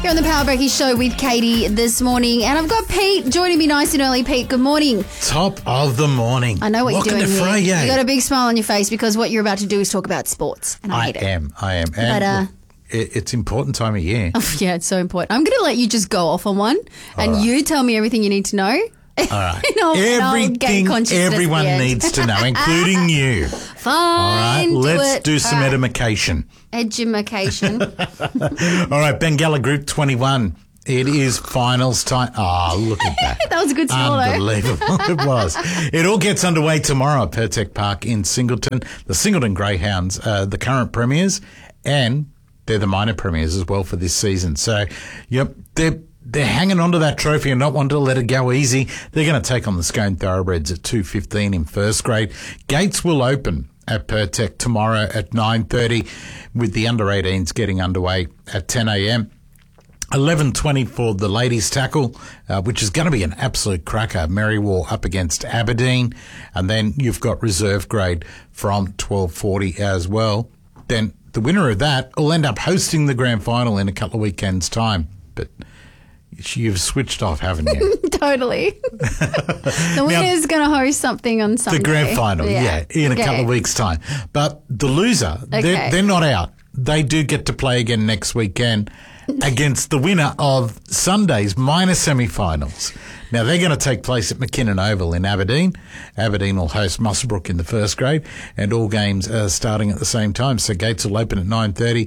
You're on the Power Breakies show with Katie this morning, and I've got Pete joining me nice and early. Pete, good morning. Top of the morning. I know what Welcome you're doing to here. Freo. You got a big smile on your face because what you're about to do is talk about sports, and I hate it. I am. And look, it's important time of year. Oh, yeah, it's so important. I'm going to let you just go off on one, and you tell me everything you need to know. All right. Everything everyone needs to know, including you. Fine. All right. Let's do some edumacation. Edumacation. All right. Bengala Group 21. It is finals time. Oh, look at that. That was a good swallow. Unbelievable. It was. It all gets underway tomorrow at Pertec Park in Singleton. The Singleton Greyhounds, the current premiers, and they're the minor premiers as well for this season. So, yep, they're hanging on to that trophy and not wanting to let it go easy. They're going to take on the Scone Thoroughbreds at 2:15 in first grade. Gates will open at Pertec tomorrow at 9:30 with the under-18s getting underway at 10 a.m. 11:20 for the ladies tackle, which is going to be an absolute cracker. Merriwar up against Aberdeen. And then you've got reserve grade from 12:40 as well. Then the winner of that will end up hosting the grand final in a couple of weekends' time. But you've switched off, haven't you? Totally. The winner's going to host something on Sunday. The grand final, in a couple of weeks' time. But the loser, they're not out. They do get to play again next weekend against the winner of Sunday's minor semi-finals. Now, they're going to take place at McKinnon Oval in Aberdeen. Aberdeen will host Muswellbrook in the first grade, and all games are starting at the same time. So gates will open at 9:30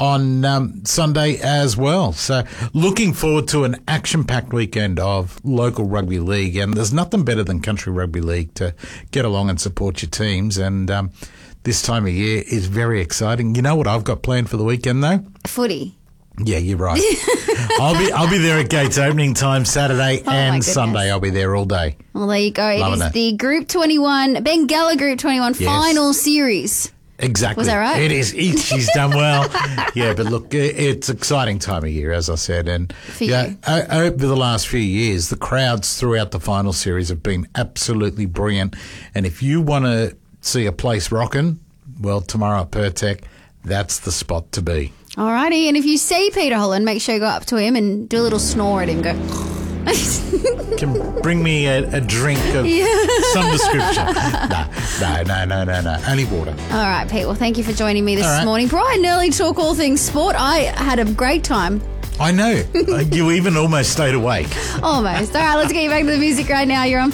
on Sunday as well. So looking forward to an action-packed weekend of local rugby league, and there's nothing better than country rugby league to get along and support your teams. And this time of year is very exciting. You know what I've got planned for the weekend, though? Footy. Yeah, you're right. I'll be there at Gates opening time Saturday and Sunday. I'll be there all day. Well, there you go. Loving it is the Group 21, Bengala Group 21 final series. Exactly. Was that right? It is. She's done well. Yeah, but look, it's exciting time of year, as I said. And over the last few years, the crowds throughout the final series have been absolutely brilliant. And if you want to see a place rocking, well, tomorrow at Pertec, that's the spot to be. Alrighty, and if you see Peter Holland, make sure you go up to him and do a little snore at him. Go. Can bring me a drink of some description. No. Only water. All right, Pete. Well, thank you for joining me this morning. Bright and early talk all things sport. I had a great time. I know. You even almost stayed awake. Almost. All right, let's get you back to the music right now. You're on